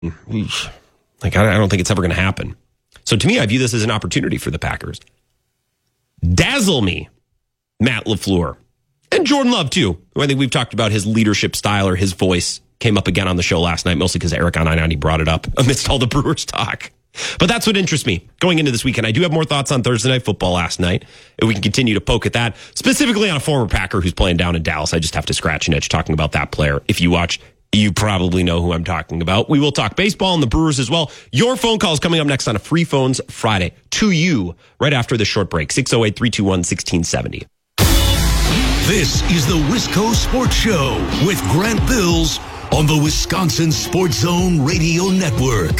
Like, I don't think it's ever going to happen. So to me, I view this as an opportunity for the Packers. Dazzle me, Matt LaFleur. And Jordan Love, too. I think we've talked about his leadership style or his voice. Came up again on the show last night, mostly because Eric on I-90 brought it up amidst all the Brewers talk. But that's what interests me going into this weekend. I do have more thoughts on Thursday Night Football last night, and we can continue to poke at that, specifically on a former Packer who's playing down in Dallas. I just have to scratch an itch talking about that player. If you watch, you probably know who I'm talking about. We will talk baseball and the Brewers as well. Your phone call is coming up next on a Free Phones Friday to you right after this short break. 608-321-1670. This is the Wisco Sports Show with Grant Bills on the Wisconsin Sports Zone Radio Network.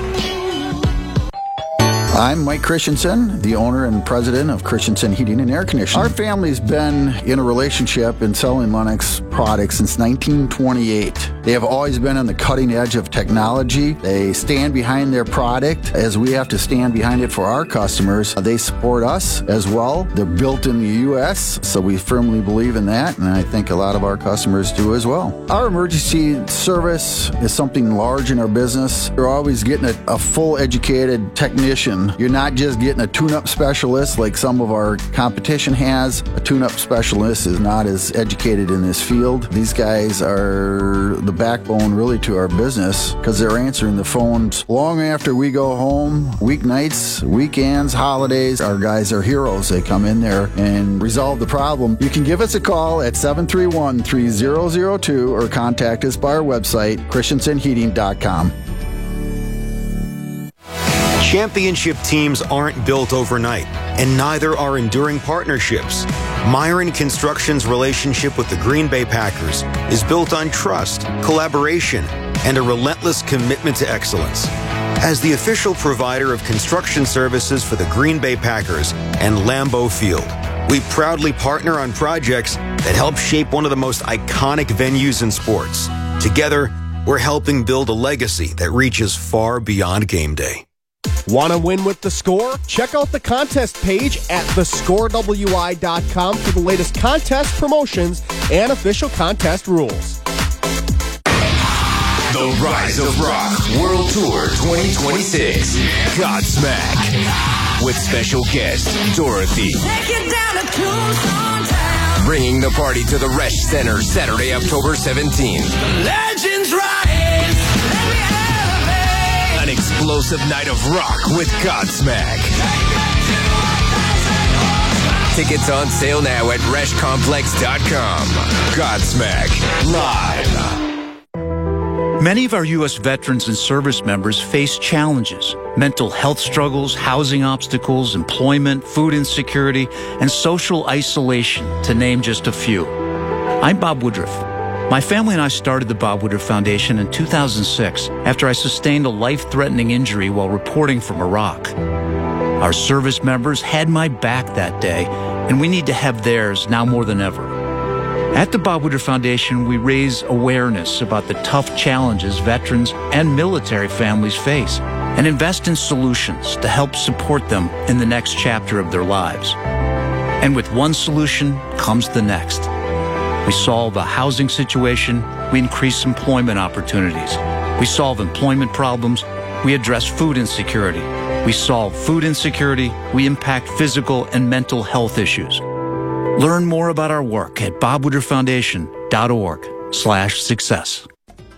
I'm Mike Christensen, the owner and president of Christensen Heating and Air Conditioning. Our family's been in a relationship in selling Lennox products since 1928. They have always been on the cutting edge of technology. They stand behind their product as we have to stand behind it for our customers. They support us as well. They're built in the U.S., so we firmly believe in that, and I think a lot of our customers do as well. Our emergency service is something large in our business. You're always getting a full educated technician. You're not just getting a tune-up specialist like some of our competition has. A tune-up specialist is not as educated in this field. These guys are the backbone really to our business because they're answering the phones long after we go home, weeknights, weekends, holidays. Our guys are heroes. They come in there and resolve the problem. You can give us a call at 731-3002 or contact us by our website, christensenheating.com. Championship teams aren't built overnight, and neither are enduring partnerships. Myron Construction's relationship with the Green Bay Packers is built on trust, collaboration, and a relentless commitment to excellence. As the official provider of construction services for the Green Bay Packers and Lambeau Field, we proudly partner on projects that help shape one of the most iconic venues in sports. Together, we're helping build a legacy that reaches far beyond game day. Want to win with The Score? Check out the contest page at thescorewi.com for the latest contest promotions and official contest rules. The Rise of Rock World Tour 2026. Godsmack. With special guest, Dorothy. Take it down to Tombstone Town. Bringing the party to the Resch Center Saturday, October 17th. Legends rise. Let me elevate. An explosive night of rock with Godsmack. Tickets on sale now at ReschComplex.com. Godsmack Live. Many of our U.S. veterans and service members face challenges: mental health struggles, housing obstacles, employment, food insecurity, and social isolation, to name just a few. I'm Bob Woodruff. My family and I started the Bob Woodruff Foundation in 2006 after I sustained a life-threatening injury while reporting from Iraq. Our service members had my back that day, and we need to have theirs now more than ever. At the Bob Woodruff Foundation, we raise awareness about the tough challenges veterans and military families face and invest in solutions to help support them in the next chapter of their lives. And with one solution comes the next. We solve a housing situation, we increase employment opportunities. We solve employment problems, we address food insecurity. We solve food insecurity, we impact physical and mental health issues. Learn more about our work at bobwoodrufffoundation.org/success.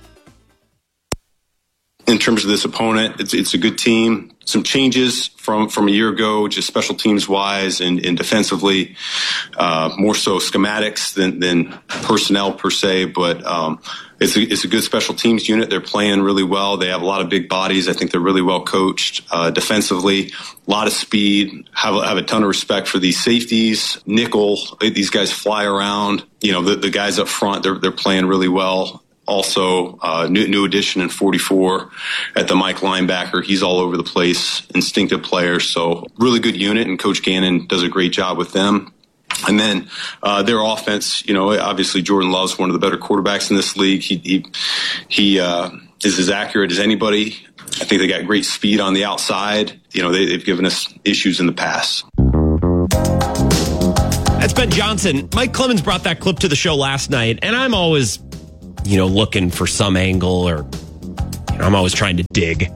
In terms of this opponent, it's a good team. Some changes from a year ago, just special teams wise and defensively, more so schematics than personnel per se. But it's a good special teams unit. They're playing really well. They have a lot of big bodies. I think they're really well coached defensively. A lot of speed. Have a ton of respect for these safeties. Nickel. These guys fly around. You know, the guys up front. They're playing really well. Also, new addition in 44 at the Mike linebacker. He's all over the place, instinctive player. So really good unit, and Coach Gannon does a great job with them. And then their offense, you know, obviously Jordan Love's one of the better quarterbacks in this league. He is as accurate as anybody. I think they got great speed on the outside. You know, they've given us issues in the past. That's Ben Johnson. Mike Clemens brought that clip to the show last night, and I'm always, looking for some angle or I'm always trying to dig.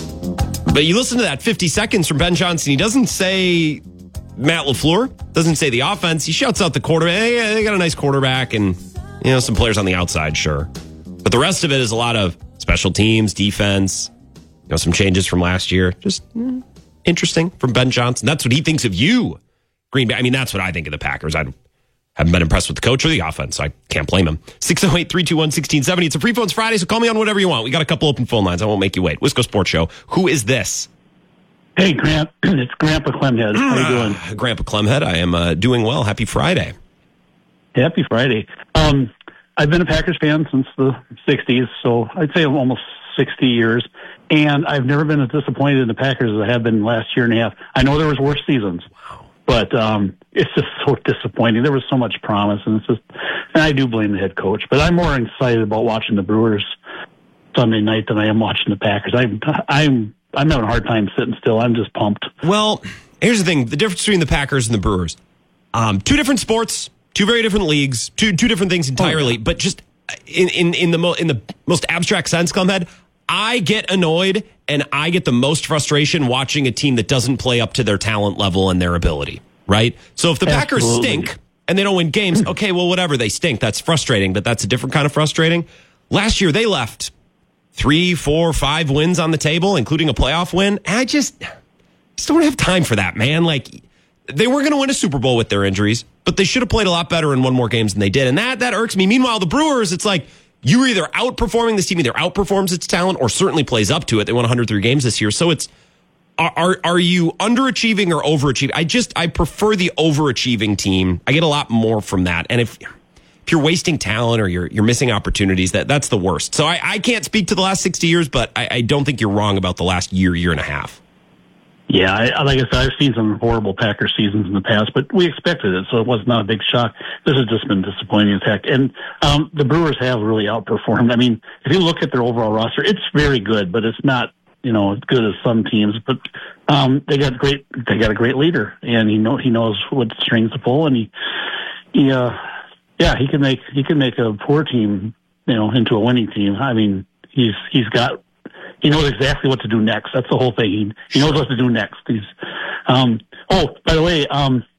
But you listen to that 50 seconds from Ben Johnson. He doesn't say Matt LaFleur, doesn't say the offense. He shouts out the quarterback. Hey, they got a nice quarterback and, some players on the outside, sure. But the rest of it is a lot of special teams, defense, some changes from last year. Just interesting from Ben Johnson. That's what he thinks of you, Green Bay. I mean, that's what I think of the Packers. I haven't been impressed with the coach or the offense, so I can't blame him. 608-321-1670. It's a free phones Friday, so call me on whatever you want. We got a couple open phone lines. I won't make you wait. Wisco Sports Show. Who is this? Hey, Grant. It's Grandpa Clemhead. How you doing? Grandpa Clemhead. I am doing well. Happy Friday. Happy Friday. I've been a Packers fan since the 60s, so I'd say almost 60 years. And I've never been as disappointed in the Packers as I have been the last year and a half. I know there was worse seasons. Wow. But it's just so disappointing. There was so much promise, and I do blame the head coach. But I'm more excited about watching the Brewers Sunday night than I am watching the Packers. I'm having a hard time sitting still. I'm just pumped. Well, here's the thing: the difference between the Packers and the Brewers, two different sports, two very different leagues, two different things entirely. Oh, yeah. But just in the most abstract sense, Clemhead, I get annoyed and I get the most frustration watching a team that doesn't play up to their talent level and their ability, right? So if the Packers stink and they don't win games, okay, well, whatever, they stink. That's frustrating, but that's a different kind of frustrating. Last year, they left 3, 4, 5 wins on the table, including a playoff win. And I just don't have time for that, man. Like, they were going to win a Super Bowl with their injuries, but they should have played a lot better and won more games than they did. And that irks me. Meanwhile, the Brewers, it's like, you're either outperforming this team, either outperforms its talent or certainly plays up to it. They won 103 games this year. So it's, are you underachieving or overachieving? I prefer the overachieving team. I get a lot more from that. And if you're wasting talent or you're missing opportunities, that's the worst. So I can't speak to the last 60 years, but I don't think you're wrong about the last year and a half. Yeah, like I said, I've seen some horrible Packer seasons in the past, but we expected it, so it was not a big shock. This has just been disappointing as heck. And the Brewers have really outperformed. I mean, if you look at their overall roster, it's very good, but it's not, as good as some teams. But they got a great leader, and he knows what strings to pull, and he can make a poor team, into a winning team. I mean, he knows exactly what to do next. That's the whole thing. He knows what to do next. By the way,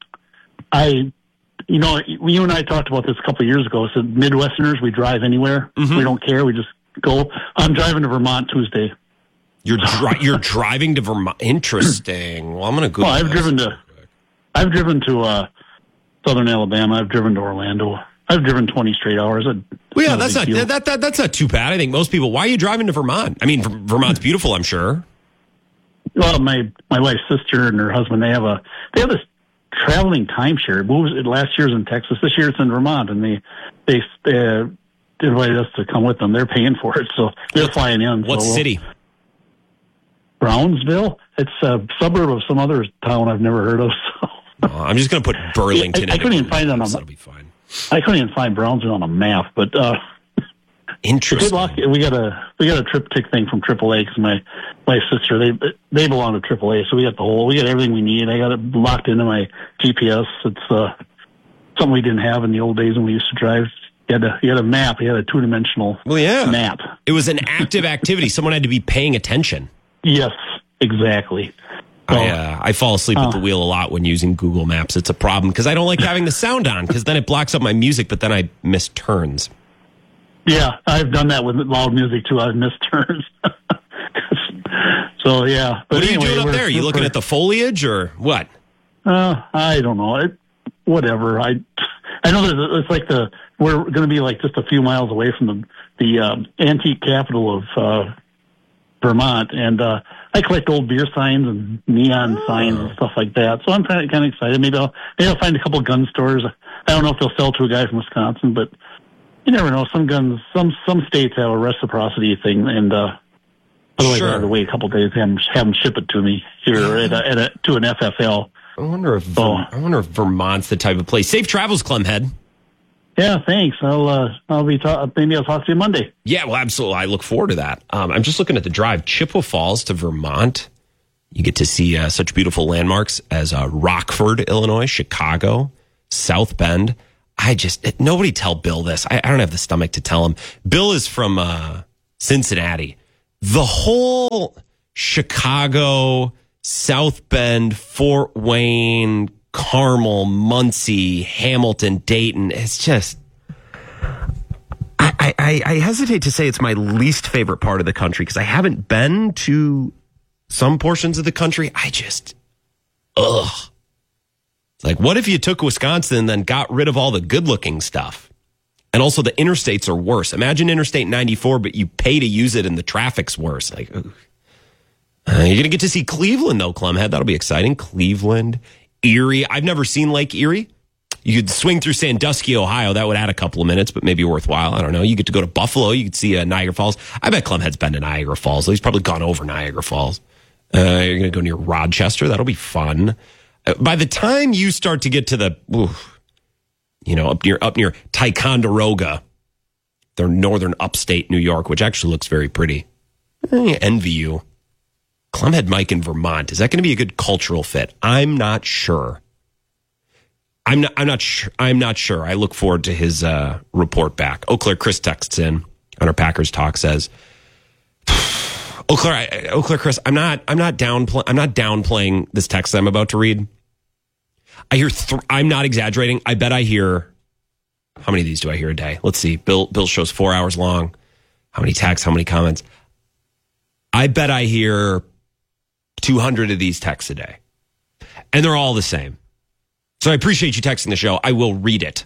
you and I talked about this a couple of years ago. So Midwesterners, we drive anywhere. Mm-hmm. We don't care. We just go. I'm driving to Vermont Tuesday. You're driving to Vermont. Interesting. Well, I'm going to go. Well, I've driven to Southern Alabama. I've driven to Orlando. I've driven 20 straight hours. Well, yeah, that's not too bad. I think most people. Why are you driving to Vermont? I mean, Vermont's beautiful, I'm sure. Well, my wife's sister and her husband, they have this traveling timeshare. Last year's in Texas. This year it's in Vermont, and they invited us to come with them. They're paying for it, so they're flying in. What city? Brownsville. It's a suburb of some other town I've never heard of. So. I'm just going to put Burlington. I couldn't even find it on. That'll be fine. I couldn't even find Brownsville on a map, but interesting. Good luck. We got a trip tick thing from AAA because my sister they belong to AAA, so we got everything we need. I got it locked into my GPS. It's something we didn't have in the old days when we used to drive. You had a map. You had a 2-dimensional map. It was an active activity. Someone had to be paying attention. Yes, exactly. I fall asleep at the wheel a lot when using Google Maps. It's a problem because I don't like having the sound on because then it blocks up my music, but then I miss turns. Yeah, I've done that with loud music too. I've missed turns. So, yeah. But what are you doing up there? Are you looking at the foliage or what? I don't know. Whatever. I know it's like we're going to be like just a few miles away from the antique capital of Vermont, and I collect old beer signs and neon signs and stuff like that. So I'm kind of excited. Maybe I'll find a couple gun stores. I don't know if they'll sell to a guy from Wisconsin, but you never know. Some states have a reciprocity thing, and otherwise I have to wait a couple of days and have them ship it to me here to an FFL. I wonder if Vermont's the type of place. Safe travels, Clemhead. Yeah, thanks. Maybe I'll talk to you Monday. Yeah, well, absolutely. I look forward to that. I'm just looking at the drive. Chippewa Falls to Vermont. You get to see such beautiful landmarks as Rockford, Illinois, Chicago, South Bend. Nobody tell Bill this. I don't have the stomach to tell him. Bill is from Cincinnati, the whole Chicago, South Bend, Fort Wayne, Carmel, Muncie, Hamilton, Dayton, it's just... I hesitate to say it's my least favorite part of the country because I haven't been to some portions of the country. It's like, what if you took Wisconsin and then got rid of all the good-looking stuff? And also the interstates are worse. Imagine Interstate 94, but you pay to use it and the traffic's worse. Like, you're going to get to see Cleveland, though, Clemhead. That'll be exciting. Cleveland, Erie. I've never seen Lake Erie. You could swing through Sandusky, Ohio. That would add a couple of minutes, but maybe worthwhile. I don't know. You get to go to Buffalo. You could see Niagara Falls. I bet Clemhead's been to Niagara Falls. He's probably gone over Niagara Falls. You're going to go near Rochester. That'll be fun. By the time you start to get to the, up near Ticonderoga, they're northern upstate New York, which actually looks very pretty. I envy you. Clemhead Mike in Vermont. Is that going to be a good cultural fit? I'm not sure. I'm not sure. I look forward to his report back. Eau Claire Chris texts in on our Packers Talk, says, Eau Claire Chris, I'm not downplaying this text I'm about to read. I hear I'm not exaggerating. I bet I hear, how many of these do I hear a day? Let's see. Bill show's 4 hours long. How many texts? How many comments? I bet I hear 200 of these texts a day. And they're all the same. So I appreciate you texting the show. I will read it.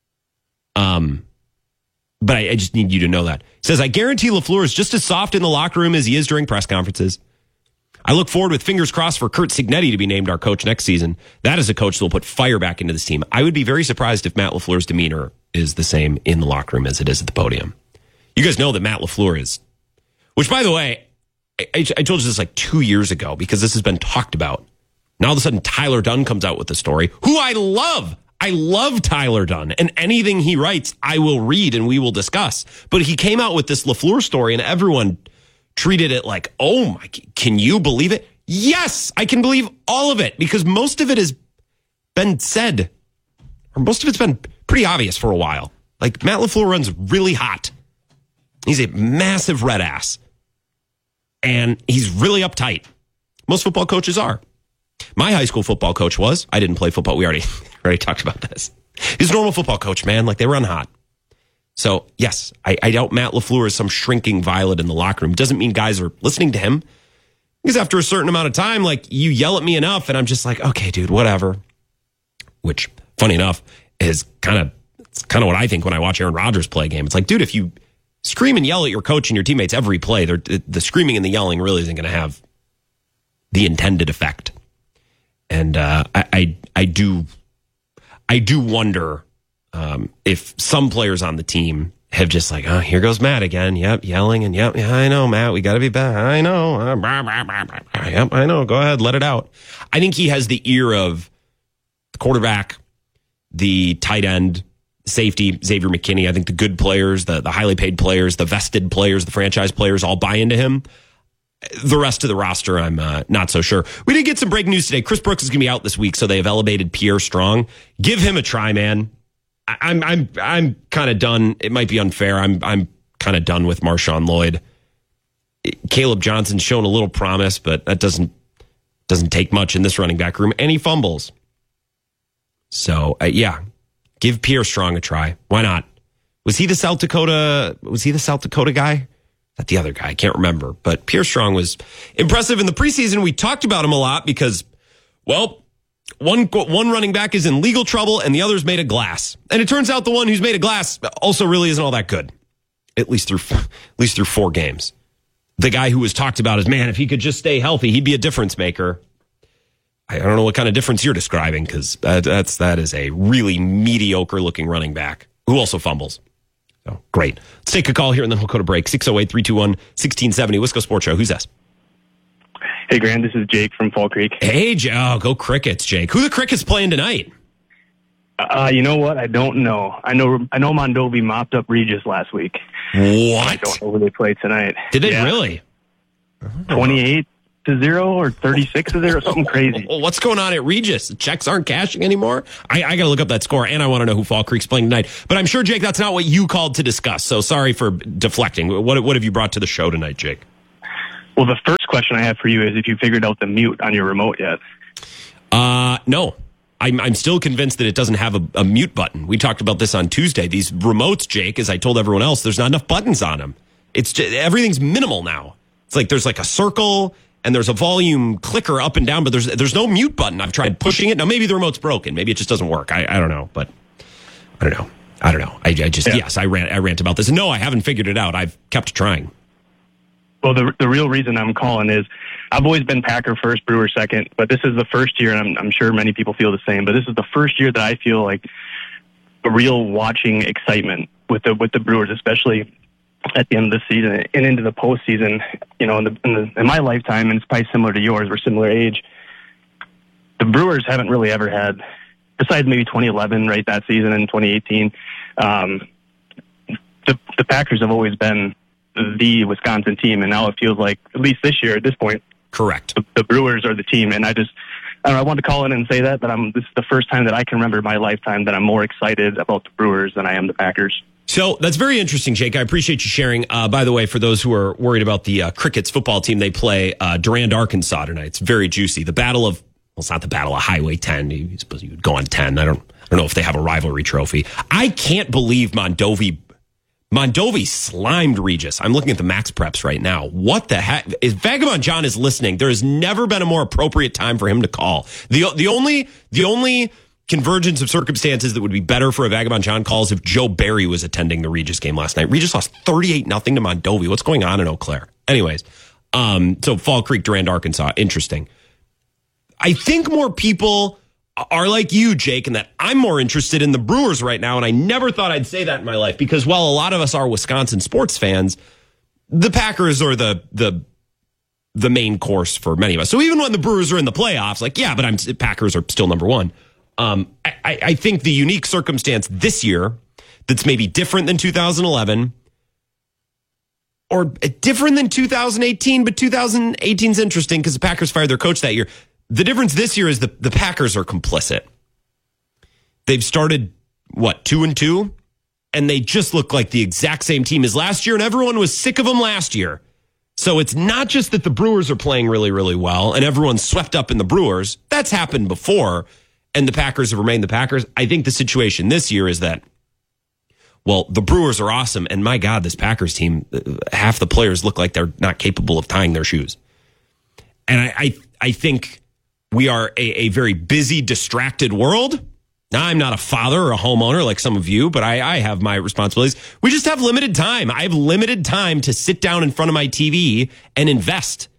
But I just need you to know that. It says, I guarantee LaFleur is just as soft in the locker room as he is during press conferences. I look forward with fingers crossed for Curt Cignetti to be named our coach next season. That is a coach that will put fire back into this team. I would be very surprised if Matt LaFleur's demeanor is the same in the locker room as it is at the podium. You guys know that Matt LaFleur is, which, by the way, I told you this like 2 years ago because this has been talked about. Now all of a sudden Tyler Dunn comes out with the story, who I love. I love Tyler Dunn, and anything he writes, I will read and we will discuss. But he came out with this LaFleur story and everyone treated it like, oh my, can you believe it? Yes, I can believe all of it because most of it has been said, or most of it's been pretty obvious for a while. Like Matt LaFleur runs really hot. He's a massive red ass. And he's really uptight. Most football coaches are. My high school football coach was. I didn't play football. We already talked about this. He's a normal football coach, man. Like, they run hot. So, yes, I doubt Matt LaFleur is some shrinking violet in the locker room. Doesn't mean guys are listening to him. Because after a certain amount of time, like, you yell at me enough, and I'm just like, okay, dude, whatever. Which, funny enough, is kind of what I think when I watch Aaron Rodgers play a game. It's like, dude, if you scream and yell at your coach and your teammates every play, the screaming and the yelling really isn't going to have the intended effect. And I do wonder if some players on the team have just like, oh, here goes Matt again. Yep, yelling and yep, yeah, I know, Matt, we got to be back. I know. Yep, I know. Go ahead, let it out. I think he has the ear of the quarterback, the tight end, safety, Xavier McKinney. I think the good players, the highly paid players, the vested players, the franchise players all buy into him. The rest of the roster, I'm not so sure. We did get some breaking news today. Chris Brooks is going to be out this week, so they have elevated Pierre Strong. Give him a try, man. I'm kind of done. It might be unfair. I'm kind of done with Marshawn Lloyd. Caleb Johnson's shown a little promise, but that doesn't take much in this running back room, and he fumbles. So yeah, give Pierre Strong a try. Why not? Was he the South Dakota guy? Not the other guy. I can't remember. But Pierre Strong was impressive in the preseason. We talked about him a lot because, well, one running back is in legal trouble and the other's made of glass. And it turns out the one who's made of glass also really isn't all that good. At least through 4 games. The guy who was talked about as, man, if he could just stay healthy, he'd be a difference maker. I don't know what kind of difference you're describing because that is a really mediocre looking running back who also fumbles. So, great. Let's take a call here and then we'll go to break. 608-321-1670. Wisco Sports Show. Who's this? Hey, Grant. This is Jake from Fall Creek. Hey, go Crickets, Jake. Who the Crickets playing tonight? You know what? I don't know. I know Mondovi mopped up Regis last week. What? I don't know who they play tonight. Did they really? 28-0 or 36-0, something crazy. What's going on at Regis? The checks aren't cashing anymore? I got to look up that score, and I want to know who Fall Creek's playing tonight. But I'm sure, Jake, that's not what you called to discuss, so sorry for deflecting. What have you brought to the show tonight, Jake? Well, the first question I have for you is if you figured out the mute on your remote yet. No. I'm still convinced that it doesn't have a mute button. We talked about this on Tuesday. These remotes, Jake, as I told everyone else, there's not enough buttons on them. It's just, everything's minimal now. It's like there's like a circle and there's a volume clicker up and down, but there's no mute button. I've tried pushing it. Now, maybe the remote's broken. Maybe it just doesn't work. I don't know, but I don't know. I just, yes, I rant about this. No, I haven't figured it out. I've kept trying. Well, the real reason I'm calling is I've always been Packer first, Brewer second, but this is the first year, and I'm sure many people feel the same, but this is the first year that I feel like a real watching excitement with the Brewers, especially at the end of the season and into the postseason. You know, in my lifetime, and it's probably similar to yours, we're similar age, the Brewers haven't really ever had, besides maybe 2011, right, that season, and 2018, the Packers have always been the Wisconsin team, and now it feels like, at least this year at this point, correct, the Brewers are the team. And I wanted to call in and say that this is the first time that I can remember in my lifetime that I'm more excited about the Brewers than I am the Packers. So that's very interesting, Jake. I appreciate you sharing. By the way, for those who are worried about the Crickets football team, they play Durand, Arkansas tonight. It's very juicy. The battle of, well, it's not the battle of Highway 10. You suppose you would go on 10. I don't know if they have a rivalry trophy. I can't believe Mondovi slimed Regis. I'm looking at the Max Preps right now. What the heck? If Vagabond John is listening, there has never been a more appropriate time for him to call. The only convergence of circumstances that would be better for a Vagabond John call is if Joe Barry was attending the Regis game last night. Regis lost 38-0 to Mondovi. What's going on in Eau Claire? Anyways, so Fall Creek, Durand, Arkansas. Interesting. I think more people are like you, Jake, and that I'm more interested in the Brewers right now, and I never thought I'd say that in my life, because while a lot of us are Wisconsin sports fans, the Packers are the main course for many of us. So even when the Brewers are in the playoffs, like, yeah, but Packers are still number one. I think the unique circumstance this year that's maybe different than 2011 or different than 2018, but 2018 is interesting because the Packers fired their coach that year. The difference this year is the Packers are complicit. They've started, 2-2? And they just look like the exact same team as last year, and everyone was sick of them last year. So it's not just that the Brewers are playing really, really well, and everyone's swept up in the Brewers. That's happened before, and the Packers have remained the Packers. I think the situation this year is that, well, the Brewers are awesome, and my God, this Packers team, half the players look like they're not capable of tying their shoes. And I think we are a very busy, distracted world. Now, I'm not a father or a homeowner like some of you, but I have my responsibilities. We just have limited time. I have limited time to sit down in front of my TV and invest.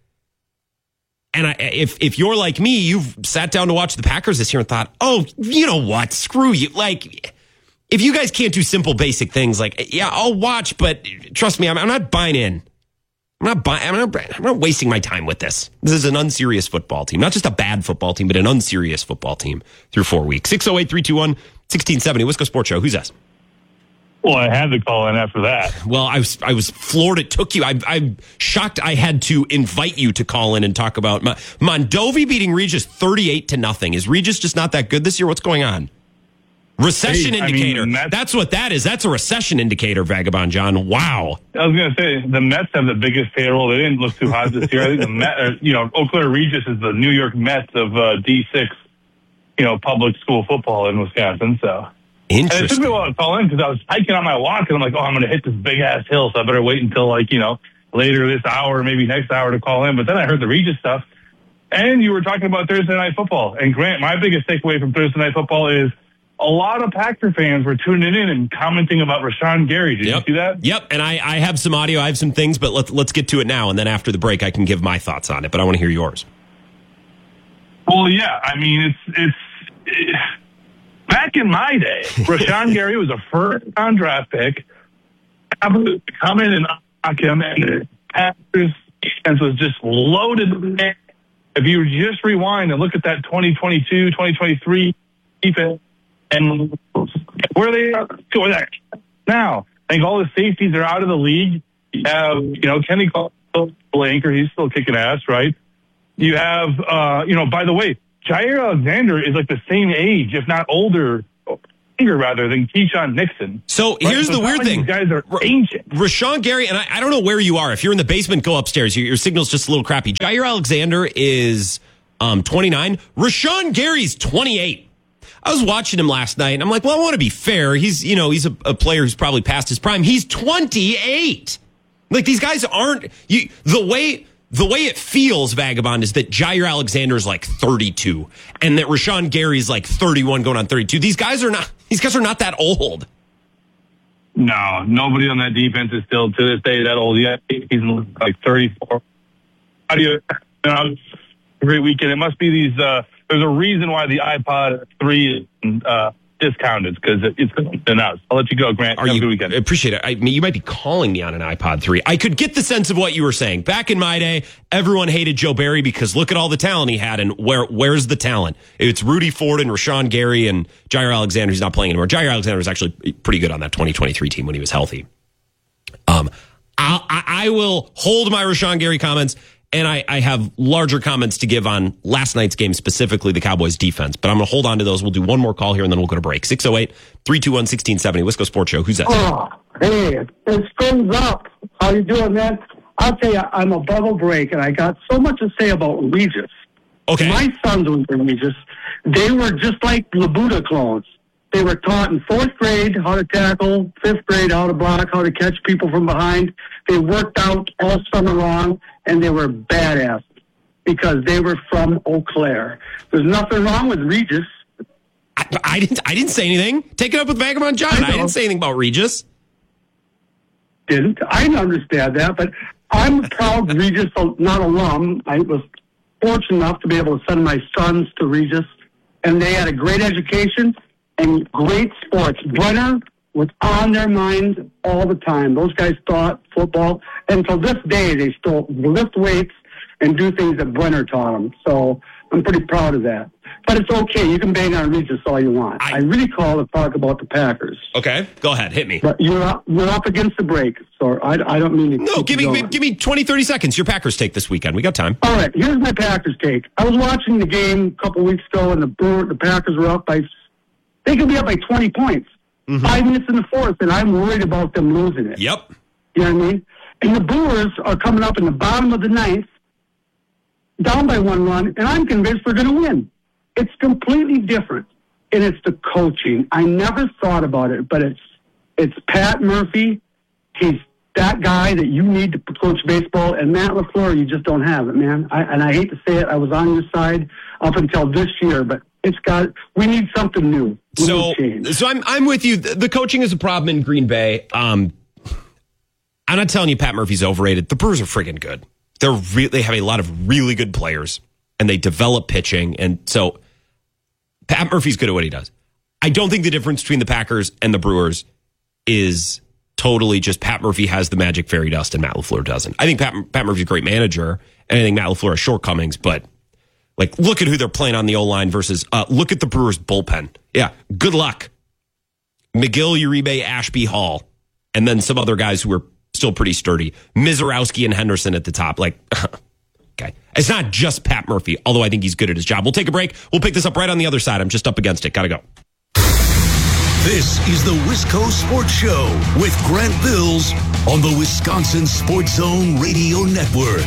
And if you're like me, you've sat down to watch the Packers this year and thought, oh, you know what? Screw you. Like, if you guys can't do simple, basic things like, yeah, I'll watch, but trust me, I'm not buying in. I'm not wasting my time with this. This is an unserious football team. Not just a bad football team, but an unserious football team through 4 weeks. 608-321-1670. Wisco Sports Show. Who's this? Well, I had to call in after that. Well, I was floored it took you. I'm shocked I had to invite you to call in and talk about Mondovi beating Regis 38-0. Is Regis just not that good this year? What's going on? Recession indicator. That's what that is. That's a recession indicator, Vagabond John. Wow. I was going to say, the Mets have the biggest payroll. They didn't look too hot this year. I think the Mets, Eau Claire Regis is the New York Mets of D6, public school football in Wisconsin. So interesting. And it took me a while to call in because I was hiking on my walk, and I'm like, I'm going to hit this big ass hill, so I better wait until later this hour, maybe next hour to call in. But then I heard the Regis stuff, and you were talking about Thursday Night Football. And Grant, my biggest takeaway from Thursday Night Football is a lot of Packer fans were tuning in and commenting about Rashawn Gary. Did you see that? Yep. And I have some audio. I have some things, but let's get to it now. And then after the break, I can give my thoughts on it. But I want to hear yours. Well, yeah. I mean, it's back in my day, Rashawn Gary was a first-round draft pick. Come in and knock him, and the Packers defense was just loaded. If you just rewind and look at that 2022, 2023 defense, and where they are now, I think all the safeties are out of the league. You have, Kenny Blanker, he's still kicking ass, right? You have, by the way, Jair Alexander is like the same age, if not older, rather than Keyshawn Nixon. So here's the weird thing. These guys are ancient. Rashawn Gary, and I don't know where you are. If you're in the basement, go upstairs. Your signal's just a little crappy. Jair Alexander is 29. Rashawn Gary's 28. I was watching him last night, and I'm like, well, I want to be fair. He's a player who's probably past his prime. He's 28. Like, these guys aren't the way it feels, Vagabond, is that Jair Alexander's like 32, and that Rashawn Gary's like 31 going on 32. These guys are not that old. No, nobody on that defense is still to this day that old yet. He's like 34. How do you? A great weekend. It must be these. There's a reason why the iPod 3 is discounted, because it's been out. I'll let you go, Grant. Have a good weekend. Appreciate it. I mean, you might be calling me on an iPod 3. I could get the sense of what you were saying. Back in my day, everyone hated Joe Barry because look at all the talent he had, and where's the talent? It's Rudy Ford and Rashawn Gary and Jair Alexander. He's not playing anymore. Jair Alexander was actually pretty good on that 2023 team when he was healthy. I will hold my Rashawn Gary comments. And I have larger comments to give on last night's game, specifically the Cowboys defense. But I'm going to hold on to those. We'll do one more call here, and then we'll go to break. 608-321-1670, Wisco Sports Show. Who's that? Oh, hey, it's Fins Up. How you doing, man? I'll tell you, I'm above a break, and I got so much to say about Regis. Okay. My sons went to Regis. They were just like Labuda clones. They were taught in 4th grade how to tackle, 5th grade how to block, how to catch people from behind. They worked out all summer long, and they were badass because they were from Eau Claire. There's nothing wrong with Regis. I didn't say anything. Take it up with Vagabond John. I didn't say anything about Regis. I understand that, but I'm a proud Regis, not alum. I was fortunate enough to be able to send my sons to Regis, and they had a great education and great sports. Brenner was on their minds all the time. Those guys thought football. And until this day, they still lift weights and do things that Brenner taught them. So I'm pretty proud of that. But it's okay. You can bang on Regis all you want. I really call to talk about the Packers. Okay. Go ahead. Hit me. But you're up against the break. So I don't mean to. No, give me 20, 30 seconds. Your Packers take this weekend. We got time. All right. Here's my Packers take. I was watching the game a couple weeks ago, and the Packers were up by. They could be up by 20 points. 5 minutes in the fourth, and I'm worried about them losing it. Yep. You know what I mean? And the Brewers are coming up in the bottom of the ninth, down by 1 run, and I'm convinced they're going to win. It's completely different, and it's the coaching. I never thought about it, but it's Pat Murphy. He's that guy that you need to coach baseball, and Matt LaFleur, you just don't have it, man. I hate to say it, I was on your side up until this year, but we need something new. So I'm with you. The coaching is a problem in Green Bay. I'm not telling you Pat Murphy's overrated. The Brewers are friggin' good. They have a lot of really good players, and they develop pitching. And so Pat Murphy's good at what he does. I don't think the difference between the Packers and the Brewers is totally just Pat Murphy has the magic fairy dust and Matt LaFleur doesn't. I think Pat Murphy's a great manager, and I think Matt LaFleur has shortcomings, but look at who they're playing on the O-line versus look at the Brewers' bullpen. Yeah, good luck. McGill, Uribe, Ashby, Hall, and then some other guys who are still pretty sturdy. Mizorowski and Henderson at the top. Okay. It's not just Pat Murphy, although I think he's good at his job. We'll take a break. We'll pick this up right on the other side. I'm just up against it. Gotta go. This is the Wisco Sports Show with Grant Bills on the Wisconsin Sports Zone Radio Network.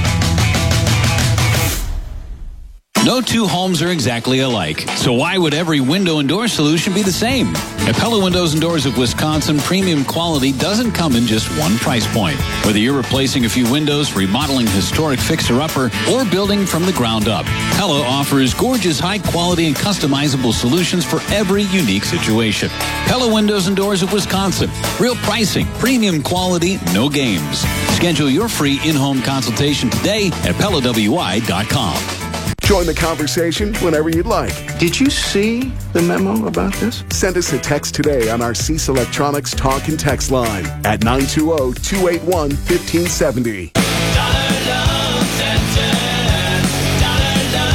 No two homes are exactly alike, so why would every window and door solution be the same? At Pella Windows and Doors of Wisconsin, premium quality doesn't come in just one price point. Whether you're replacing a few windows, remodeling historic fixer-upper, or building from the ground up, Pella offers gorgeous, high-quality, and customizable solutions for every unique situation. Pella Windows and Doors of Wisconsin. Real pricing, premium quality, no games. Schedule your free in-home consultation today at PellaWI.com. Join the conversation whenever you'd like. Did you see the memo about this? Send us a text today on our Cease Electronics talk and text line at 920-281-1570.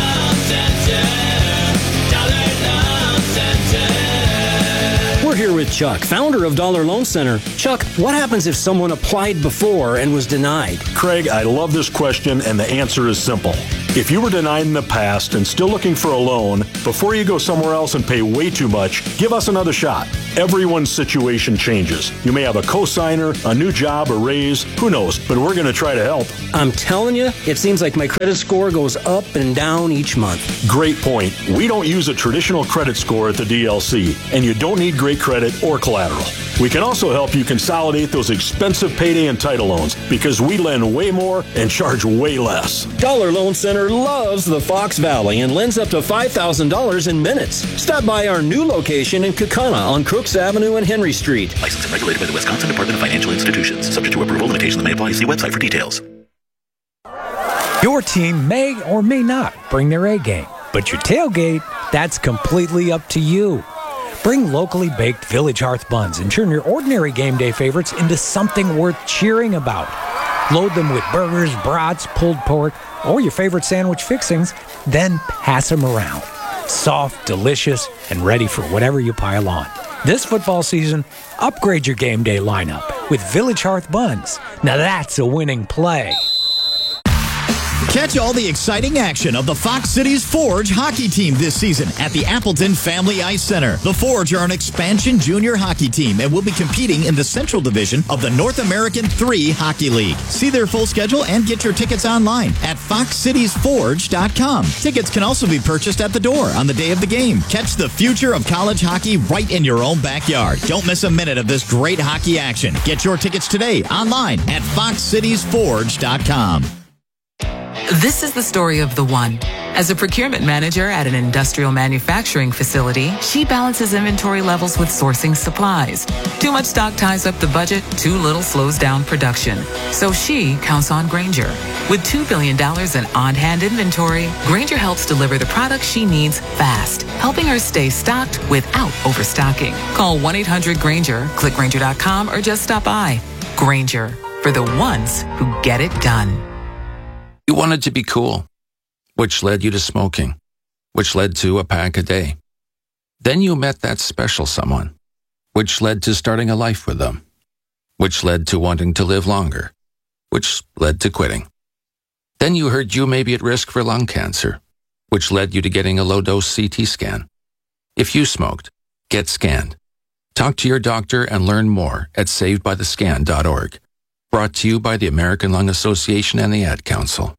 We're here with Chuck, founder of Dollar Loan Center. Chuck, what happens if someone applied before and was denied? Craig, I love this question, and the answer is simple. If you were denied in the past and still looking for a loan, before you go somewhere else and pay way too much, give us another shot. Everyone's situation changes. You may have a cosigner, a new job, a raise, who knows, but we're going to try to help. I'm telling you, it seems like my credit score goes up and down each month. Great point. We don't use a traditional credit score at the DLC, and you don't need great credit or collateral. We can also help you consolidate those expensive payday and title loans because we lend way more and charge way less. Dollar Loan Center loves the Fox Valley and lends up to $5,000 in minutes. Stop by our new location in Kaukauna on Crooks Avenue and Henry Street. Licensed and regulated by the Wisconsin Department of Financial Institutions. Subject to approval. Limitations may apply. See website for details. Your team may or may not bring their A game, but your tailgate, that's completely up to you. Bring locally baked Village Hearth buns and turn your ordinary game day favorites into something worth cheering about. Load them with burgers, brats, pulled pork, or your favorite sandwich fixings, then pass them around. Soft, delicious, and ready for whatever you pile on. This football season, upgrade your game day lineup with Village Hearth buns. Now that's a winning play. Catch all the exciting action of the Fox Cities Forge hockey team this season at the Appleton Family Ice Center. The Forge are an expansion junior hockey team and will be competing in the Central Division of the North American 3 Hockey League. See their full schedule and get your tickets online at foxcitiesforge.com. Tickets can also be purchased at the door on the day of the game. Catch the future of college hockey right in your own backyard. Don't miss a minute of this great hockey action. Get your tickets today online at foxcitiesforge.com. This is the story of the one. As a procurement manager at an industrial manufacturing facility, she balances inventory levels with sourcing supplies. Too much stock ties up the budget, too little slows down production. So she counts on Grainger. With $2 billion in on-hand inventory, Grainger helps deliver the products she needs fast, helping her stay stocked without overstocking. Call 1-800-GRAINGER, click Grainger.com, or just stop by. Grainger, for the ones who get it done. You wanted to be cool, which led you to smoking, which led to a pack a day. Then you met that special someone, which led to starting a life with them, which led to wanting to live longer, which led to quitting. Then you heard you may be at risk for lung cancer, which led you to getting a low-dose CT scan. If you smoked, get scanned. Talk to your doctor and learn more at savedbythescan.org. Brought to you by the American Lung Association and the Ad Council.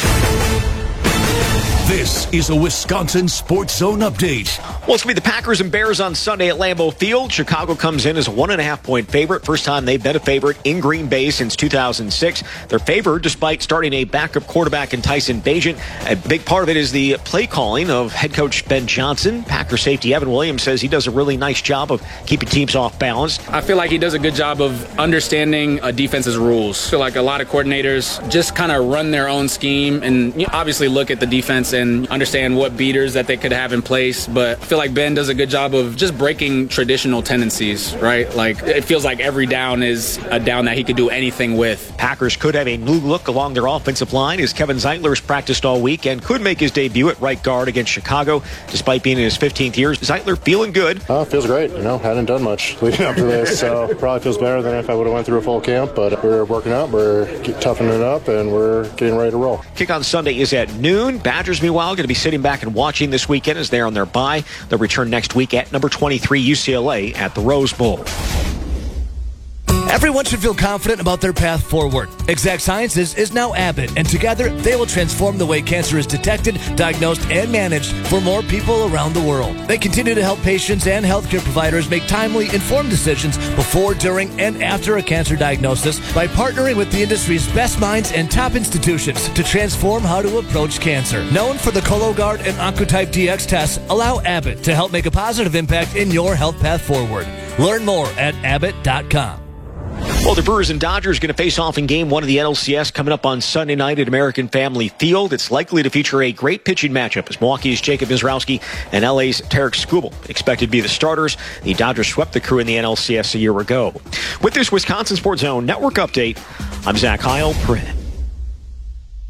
This is a Wisconsin Sports Zone update. Well, it's going to be the Packers and Bears on Sunday at Lambeau Field. Chicago comes in as a 1.5-point favorite. First time they've been a favorite in Green Bay since 2006. They're favored despite starting a backup quarterback in Tyson Bagent. A big part of it is the play calling of head coach Ben Johnson. Packer safety Evan Williams says he does a really nice job of keeping teams off balance. I feel like he does a good job of understanding a defense's rules. I feel like a lot of coordinators just kind of run their own scheme and obviously look at the defense and understand what beaters that they could have in place. But I feel like Ben does a good job of just breaking traditional tendencies, right? Like, it feels like every down is a down that he could do anything with. Packers could have a new look along their offensive line as Kevin Zeitler's practiced all week and could make his debut at right guard against Chicago. Despite being in his 15th year, Zeitler feeling good. Feels great. Hadn't done much leading up to this, so probably feels better than if I would have went through a full camp. But we're working out, we're toughening it up, and we're getting ready to roll. Kick on Sunday is at noon. Badgers, meanwhile, going to be sitting back and watching this weekend as they're on their bye. They'll return next week at number 23 UCLA at the Rose Bowl. Everyone should feel confident about their path forward. Exact Sciences is now Abbott, and together they will transform the way cancer is detected, diagnosed, and managed for more people around the world. They continue to help patients and healthcare providers make timely, informed decisions before, during, and after a cancer diagnosis by partnering with the industry's best minds and top institutions to transform how to approach cancer. Known for the Cologuard and Oncotype DX tests, allow Abbott to help make a positive impact in your health path forward. Learn more at abbott.com. Well, the Brewers and Dodgers going to face off in Game 1 of the NLCS coming up on Sunday night at American Family Field. It's likely to feature a great pitching matchup as Milwaukee's Jacob Mizrowski and LA's Tarek Skubal expected to be the starters. The Dodgers swept the Crew in the NLCS a year ago. With this Wisconsin Sports Zone Network update, I'm Zach Heil. I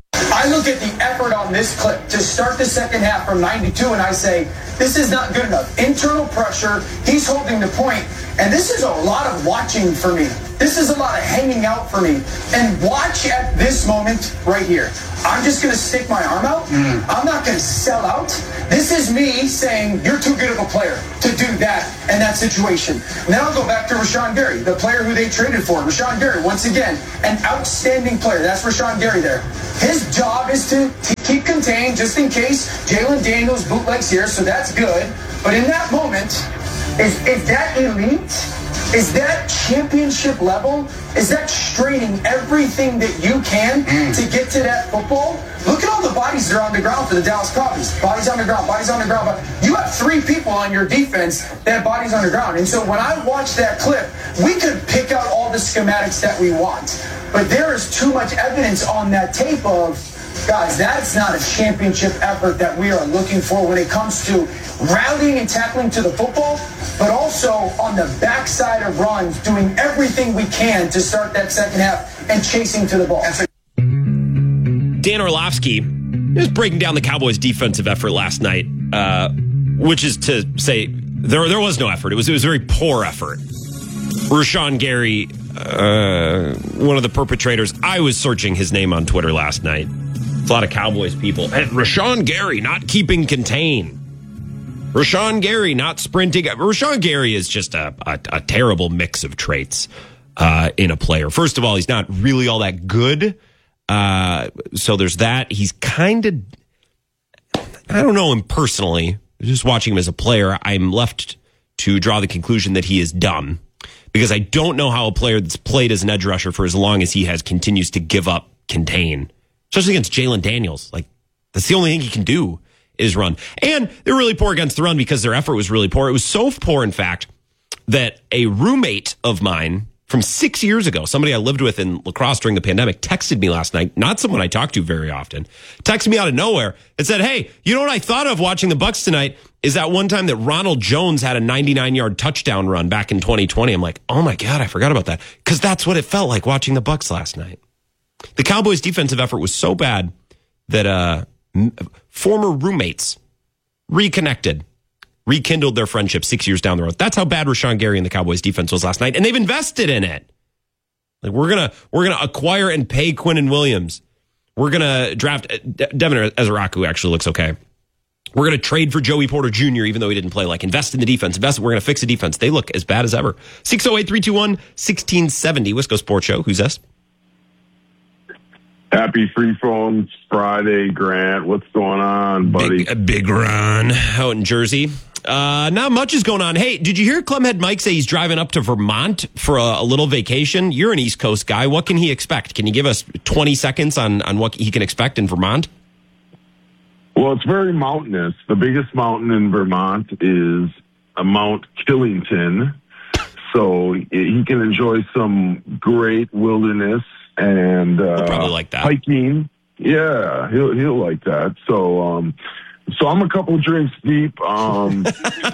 I look at the effort on this clip to start the second half from 92, and I say, this is not good enough. Internal pressure, he's holding the point, and this is a lot of watching for me. This is a lot of hanging out for me. And watch at this moment right here. I'm just going to stick my arm out. I'm not going to sell out. This is me saying, you're too good of a player to do that in that situation. And then I'll go back to Rashawn Gary, the player who they traded for. Rashawn Gary, once again, an outstanding player. That's Rashawn Gary there. His job is to keep contained just in case Jalen Daniels bootlegs here, so that's good. But in that moment, is that elite? Is that championship level? Is that straining everything that you can to get to that football? Look at all the bodies that are on the ground for the Dallas Cowboys. Bodies on the ground, bodies on the ground. But you have 3 people on your defense that have bodies on the ground. And so when I watch that clip, we could pick out all the schematics that we want. But there is too much evidence on that tape of, guys, that's not a championship effort that we are looking for when it comes to rallying and tackling to the football, but also on the backside of runs, doing everything we can to start that second half and chasing to the ball. Dan Orlovsky is breaking down the Cowboys' defensive effort last night, which is to say there was no effort. It was a very poor effort. Rashawn Gary, one of the perpetrators, I was searching his name on Twitter last night. A lot of Cowboys people. And Rashawn Gary not keeping contain. Rashawn Gary not sprinting. Rashawn Gary is just a terrible mix of traits in a player. First of all, he's not really all that good. So there's that. He's kind of, I don't know him personally. Just watching him as a player, I'm left to draw the conclusion that he is dumb. Because I don't know how a player that's played as an edge rusher for as long as he has continues to give up contain. Especially against Jalen Daniels. Like, that's the only thing he can do is run. And they're really poor against the run because their effort was really poor. It was so poor, in fact, that a roommate of mine from 6 years ago, somebody I lived with in La Crosse during the pandemic, texted me last night, not someone I talk to very often, texted me out of nowhere and said, hey, you know what I thought of watching the Bucs tonight is that one time that Ronald Jones had a 99-yard touchdown run back in 2020. I'm like, oh my God, I forgot about that. Because that's what it felt like watching the Bucs last night. The Cowboys' defensive effort was so bad that former roommates rekindled their friendship 6 years down the road. That's how bad Rashawn Gary and the Cowboys' defense was last night, and they've invested in it. Like we're gonna acquire and pay Quinnen Williams. We're gonna draft Devin Ezeraku. Actually looks okay. We're gonna trade for Joey Porter Jr. even though he didn't play. Like invest in the defense. We're gonna fix the defense. They look as bad as ever. 608-321-1670. Wisco Sports Show. Who's this? Happy Free Phones Friday, Grant. What's going on, buddy? Big Ron out in Jersey. Not much is going on. Hey, did you hear Clemhead Mike say he's driving up to Vermont for a little vacation? You're an East Coast guy. What can he expect? Can you give us 20 seconds on what he can expect in Vermont? Well, it's very mountainous. The biggest mountain in Vermont is Mount Killington. So he can enjoy some great wilderness and probably like that. Hiking. Yeah, he'll like that. So I'm a couple drinks deep. I'm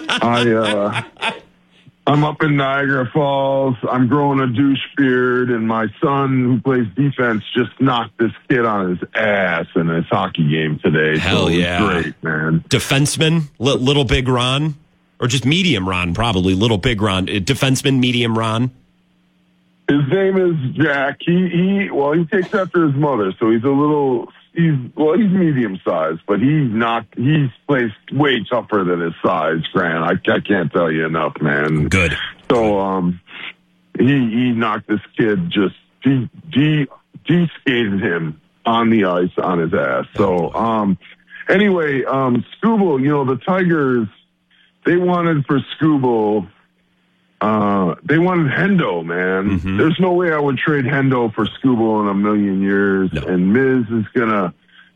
up in Niagara Falls. I'm growing a douche beard, and my son, who plays defense, just knocked this kid on his ass in his hockey game today. Hell so yeah, great, man. Defenseman, little big Ron, or just medium Ron, probably little big Ron. Defenseman, medium Ron. His name is Jack. He takes after his mother, so he's medium sized, but he plays way tougher than his size, Grant. I can't tell you enough, man. Good. So he knocked this kid, just de-skated him on the ice on his ass. So anyway, Skubal, the Tigers, they wanted for Skubal. They wanted Hendo, man. Mm-hmm. There's no way I would trade Hendo for Skubal in a million years. No. And Miz is gonna,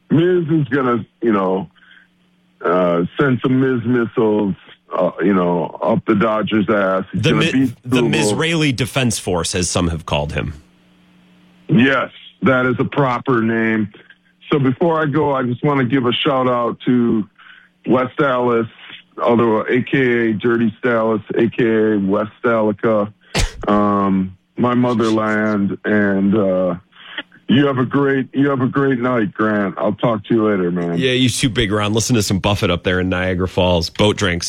send some Miz missiles, up the Dodgers' ass. He's the Mizraeli Defense Force, as some have called him. Yes, that is a proper name. So before I go, I just want to give a shout out to West Dallas, a.k.a. Dirty Dallas, a.k.a. West Dalica, my motherland, and You have a great night, Grant. I'll talk to you later, man. Yeah, you too, Big Ron. Listen to some Buffett up there in Niagara Falls. Boat drinks.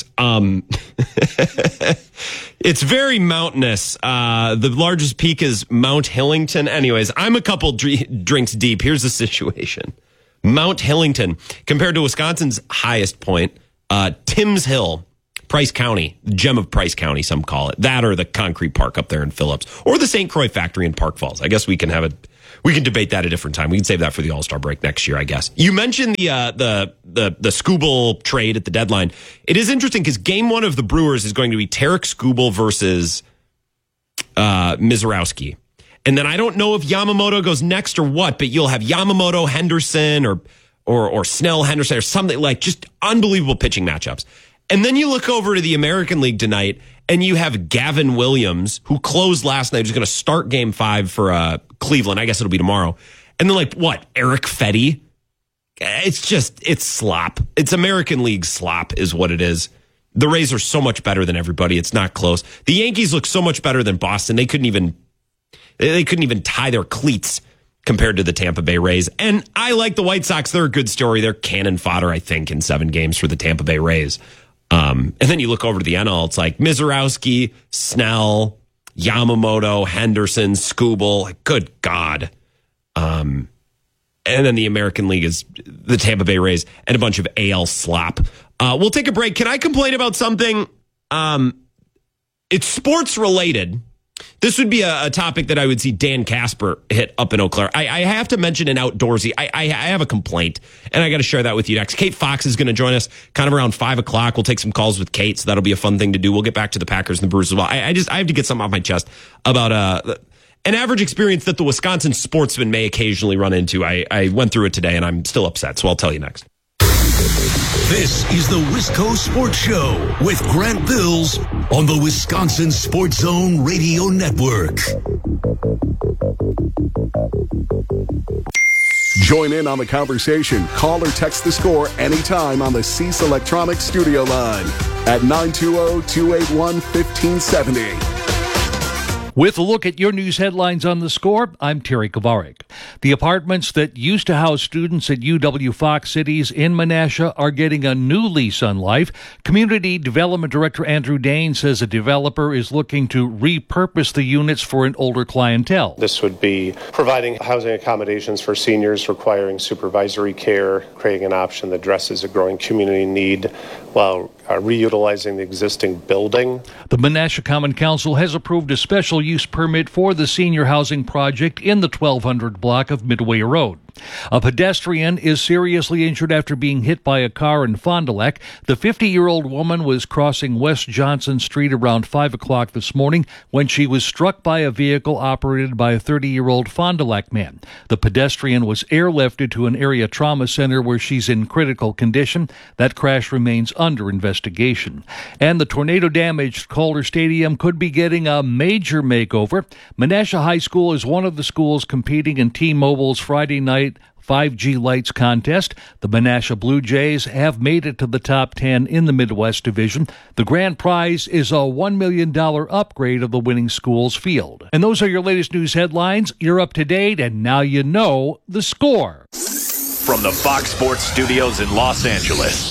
It's very mountainous. The largest peak is Mount Hillington. Anyways, I'm a couple drinks deep. Here's the situation. Mount Hillington, compared to Wisconsin's highest point, Timms Hill, Price County, gem of Price County, some call it. That or the Concrete Park up there in Phillips, or the St. Croix Factory in Park Falls. I guess we can debate that a different time. We can save that for the All-Star break next year, I guess. You mentioned the Skubal trade at the deadline. It is interesting because game one of the Brewers is going to be Tarek Skubal versus Mizorowski. And then I don't know if Yamamoto goes next or what, but you'll have Yamamoto, Henderson, or Snell, Henderson, or something like just unbelievable pitching matchups. And then you look over to the American League tonight, and you have Gavin Williams, who closed last night, who's going to start Game 5 for Cleveland. I guess it'll be tomorrow. And then, Eric Fetty? It's slop. It's American League slop is what it is. The Rays are so much better than everybody. It's not close. The Yankees look so much better than Boston. They couldn't even tie their cleats compared to the Tampa Bay Rays. And I like the White Sox. They're a good story. They're cannon fodder, I think, in 7 games for the Tampa Bay Rays. And then you look over to the NL, it's like Mizorowski, Snell, Yamamoto, Henderson, Skubal. Good God. And then the American League is the Tampa Bay Rays and a bunch of AL slop. We'll take a break. Can I complain about something? It's sports related. This would be a topic that I would see Dan Casper hit up in Eau Claire. I have to mention an outdoorsy. I have a complaint, and I got to share that with you next. Kate Fox is going to join us kind of around 5 o'clock. We'll take some calls with Kate, so that'll be a fun thing to do. We'll get back to the Packers and the Brewers as well. I have to get something off my chest about an average experience that the Wisconsin sportsman may occasionally run into. I went through it today, and I'm still upset, so I'll tell you next. This is the Wisco Sports Show with Grant Bills on the Wisconsin Sports Zone Radio Network. Join in on the conversation. Call or text the score anytime on the Cease Electronics studio line at 920-281-1570. With a look at your news headlines on the score, I'm Terry Kovarik. The apartments that used to house students at UW-Fox Cities in Menasha are getting a new lease on life. Community Development Director Andrew Dane says a developer is looking to repurpose the units for an older clientele. This would be providing housing accommodations for seniors requiring supervisory care, creating an option that addresses a growing community need while reutilizing the existing building. The Menasha Common Council has approved a special use permit for the senior housing project in the 1200 block of Midway Road. A pedestrian is seriously injured after being hit by a car in Fond du Lac. The 50-year-old woman was crossing West Johnson Street around 5 o'clock this morning when she was struck by a vehicle operated by a 30-year-old Fond du Lac man. The pedestrian was airlifted to an area trauma center where she's in critical condition. That crash remains under investigation. And the tornado-damaged Calder Stadium could be getting a major makeover. Menasha High School is one of the schools competing in T-Mobile's Friday night 5G Lights contest. The Menasha Blue Jays have made it to the top 10 in the Midwest Division. The grand prize is a $1 million upgrade of the winning school's field. And those are your latest news headlines. You're up to date, and now you know the score. From the Fox Sports Studios in Los Angeles,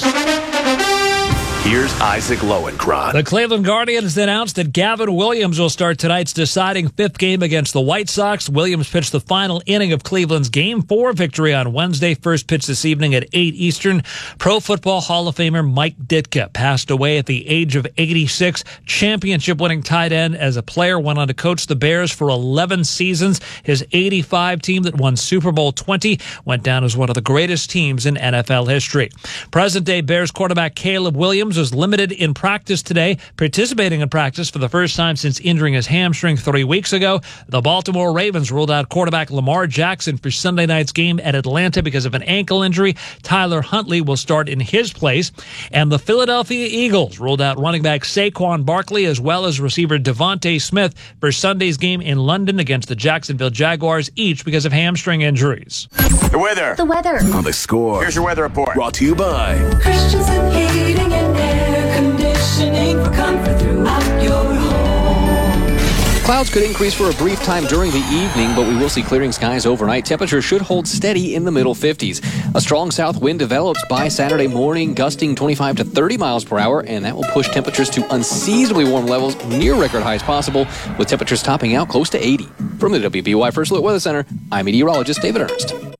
here's Isaac Lowenkron. The Cleveland Guardians announced that Gavin Williams will start tonight's deciding 5th game against the White Sox. Williams pitched the final inning of Cleveland's Game 4 victory on Wednesday. First pitch this evening at 8 Eastern. Pro Football Hall of Famer Mike Ditka passed away at the age of 86. Championship-winning tight end as a player, went on to coach the Bears for 11 seasons. His 85 team that won Super Bowl 20 went down as one of the greatest teams in NFL history. Present-day Bears quarterback Caleb Williams was limited in practice today, participating in practice for the first time since injuring his hamstring 3 weeks ago. The Baltimore Ravens ruled out quarterback Lamar Jackson for Sunday night's game at Atlanta because of an ankle injury. Tyler Huntley will start in his place. And the Philadelphia Eagles ruled out running back Saquon Barkley as well as receiver Devontae Smith for Sunday's game in London against the Jacksonville Jaguars, each because of hamstring injuries. The weather. The weather. On the score. Here's your weather report. Brought to you by Christensen Heating and Air Conditioning for comfort throughout your home. Clouds could increase for a brief time during the evening, but we will see clearing skies overnight. Temperatures should hold steady in the middle 50s. A strong south wind develops by Saturday morning, gusting 25 to 30 miles per hour, and that will push temperatures to unseasonably warm levels near record highs possible, with temperatures topping out close to 80. From the WBY First Alert Weather Center, I'm meteorologist David Ernst.